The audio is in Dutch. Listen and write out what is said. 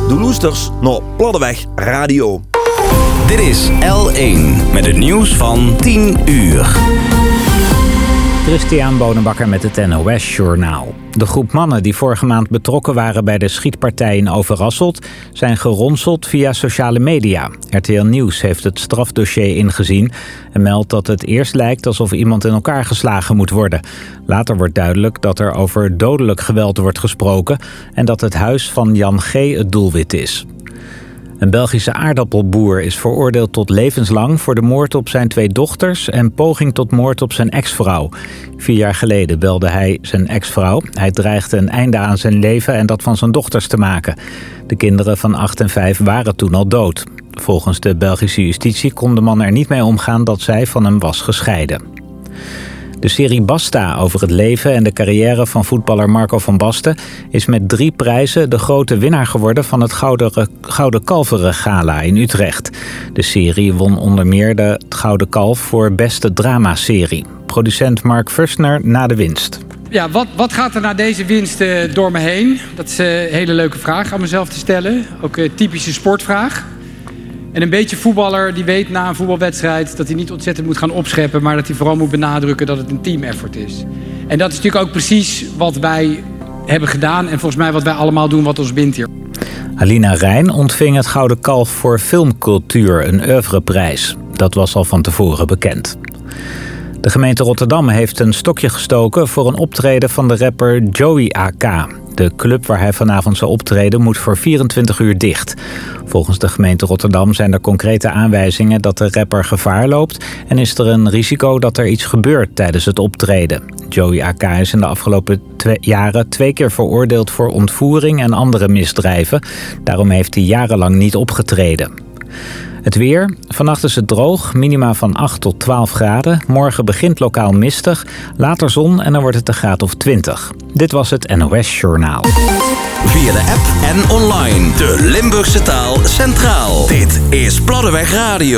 de loesters naar Platteweg Radio. Dit is L1 met het nieuws van 10 uur. Christian Bonenbakker met het NOS Journaal. De groep mannen die vorige maand betrokken waren bij de schietpartij in Overasselt zijn geronseld via sociale media. RTL Nieuws heeft het strafdossier ingezien en meldt dat het eerst lijkt alsof iemand in elkaar geslagen moet worden. Later wordt duidelijk dat er over dodelijk geweld wordt gesproken en dat het huis van Jan G. het doelwit is. Een Belgische aardappelboer is veroordeeld tot levenslang voor de moord op zijn 2 dochters en poging tot moord op zijn ex-vrouw. 4 jaar geleden belde hij zijn ex-vrouw. Hij dreigde een einde aan zijn leven en dat van zijn dochters te maken. De kinderen van 8 en 5 waren toen al dood. Volgens de Belgische justitie kon de man er niet mee omgaan dat zij van hem was gescheiden. De serie Basta over het leven en de carrière van voetballer Marco van Basten is met 3 prijzen de grote winnaar geworden van het Gouden Kalveren Gala in Utrecht. De serie won onder meer de Gouden Kalf voor beste dramaserie. Producent Mark Fussner na de winst. Ja, wat gaat er na deze winst door me heen? Dat is een hele leuke vraag aan mezelf te stellen. Ook een typische sportvraag. En een beetje voetballer die weet na een voetbalwedstrijd dat hij niet ontzettend moet gaan opscheppen, maar dat hij vooral moet benadrukken dat het een team effort is. En dat is natuurlijk ook precies wat wij hebben gedaan en volgens mij wat wij allemaal doen wat ons bindt hier. Alina Rijn ontving het Gouden Kalf voor filmcultuur, een oeuvreprijs. Dat was al van tevoren bekend. De gemeente Rotterdam heeft een stokje gestoken voor een optreden van de rapper Joey AK. De club waar hij vanavond zou optreden moet voor 24 uur dicht. Volgens de gemeente Rotterdam zijn er concrete aanwijzingen dat de rapper gevaar loopt en is er een risico dat er iets gebeurt tijdens het optreden. Joey AK is in de afgelopen jaren 2 keer veroordeeld voor ontvoering en andere misdrijven. Daarom heeft hij jarenlang niet opgetreden. Het weer. Vannacht is het droog, minima van 8 tot 12 graden. Morgen begint lokaal mistig, later zon en dan wordt het een graad of 20. Dit was het NOS Journaal. Via de app en online. De Limburgse taal centraal. Dit is Platteweg Radio.